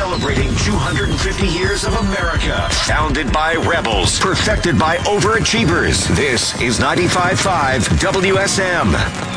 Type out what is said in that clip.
celebrating 250 years of America. Founded by rebels, perfected by overachievers. This is 95.5 WSM.